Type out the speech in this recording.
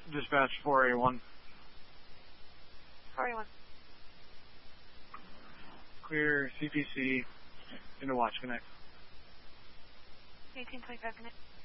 Dispatch 4A1. 4A1. Clear CPC into Watch Connect. 1825 Connect.